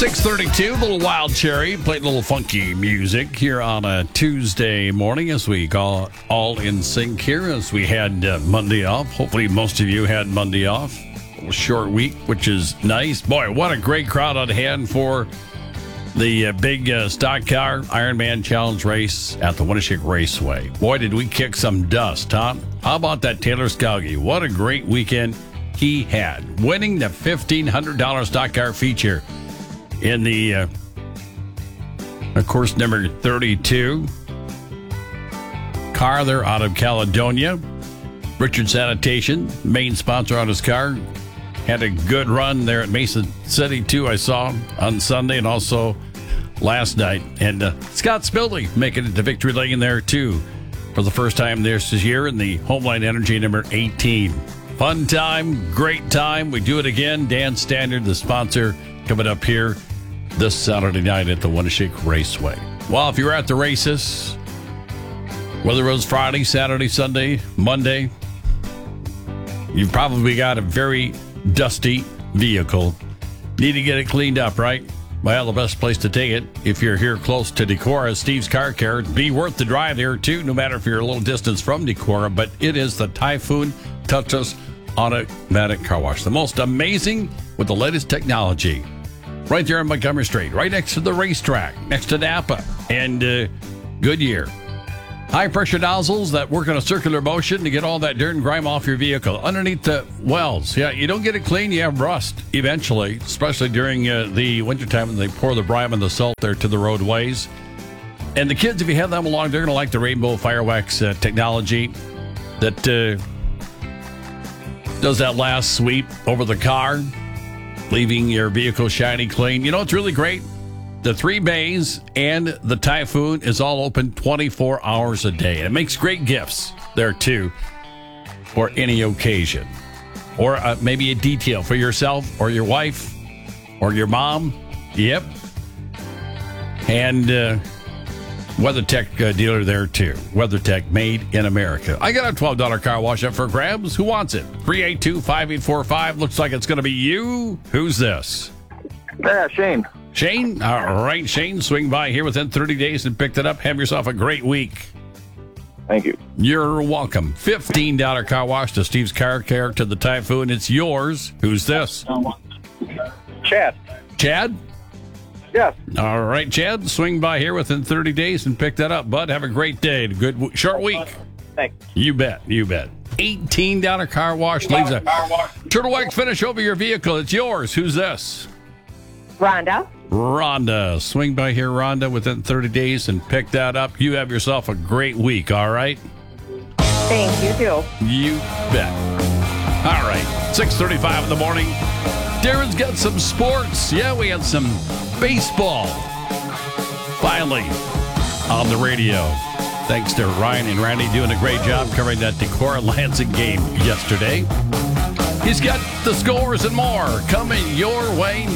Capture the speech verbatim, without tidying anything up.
six thirty-two, little Wild Cherry, played a little funky music here on a Tuesday morning as we go all in sync here as we had uh, Monday off. Hopefully most of you had Monday off. A little short week, which is nice. Boy, what a great crowd on hand for the uh, big uh, stock car Ironman Challenge race at the Winneshiek Raceway. Boy, did we kick some dust, huh? How about that Taylor Skougie? What a great weekend he had, winning the fifteen hundred dollars stock car feature in the, uh, of course, number thirty-two car there out of Caledonia. Richard Sanitation, main sponsor on his car, had a good run there at Mason City, too, I saw on Sunday and also last night. And uh, Scott Spiley making it to victory lane there, too, for the first time this year in the Homeline Energy number eighteen. Fun time, great time. We do it again. Dan Standard, the sponsor, coming up here this Saturday night at the Winneshiek Raceway. Well, if you're at the races, whether it was Friday, Saturday, Sunday, Monday, you've probably got a very dusty vehicle. Need to get it cleaned up, right? Well, the best place to take it, if you're here close to Decorah, Steve's Car Care. It'd be worth the drive here, too, no matter if you're a little distance from Decorah. But it is the Typhoon Touchless Automatic Car Wash. The most amazing with the latest technology. Right there on Montgomery Street, right next to the racetrack, next to Napa and uh, Goodyear. High-pressure nozzles that work in a circular motion to get all that dirt and grime off your vehicle. Underneath the wells, yeah, you don't get it clean, you have rust eventually, especially during uh, the wintertime when they pour the brine and the salt there to the roadways. And the kids, if you have them along, they're going to like the Rainbow Firewax uh, technology that uh, does that last sweep over the car, leaving your vehicle shiny clean. You know, it's really great. The three bays and the Typhoon is all open twenty-four hours a day. It makes great gifts there, too, for any occasion. Or uh, maybe a detail for yourself or your wife or your mom. Yep. And uh, WeatherTech uh, dealer there, too. WeatherTech, made in America. I got a twelve dollars car wash up for grabs. Who wants it? three eight two, five eight four five. Looks like it's going to be you. Who's this? Yeah, Shane. Shane? All right, Shane. Swing by here within thirty days and pick it up. Have yourself a great week. Thank you. You're welcome. fifteen dollars car wash to Steve's Car Care to the Typhoon. It's yours. Who's this? Chad. Chad? Yes. All right, Chad. Swing by here within thirty days and pick that up, bud. Have a great day. Good w- short week. Thanks. You bet. You bet. eighteen dollars car wash leaves a turtle wax finish over your vehicle. It's yours. Who's this? Rhonda. Rhonda. Swing by here, Rhonda, within thirty days and pick that up. You have yourself a great week, all right? Thank you, too. You bet. All right, six thirty-five in the morning. Darren's got some sports. Yeah, we had some baseball. Finally, on the radio. Thanks to Ryan and Randy doing a great job covering that Decorah-Lansing game yesterday. He's got the scores and more coming your way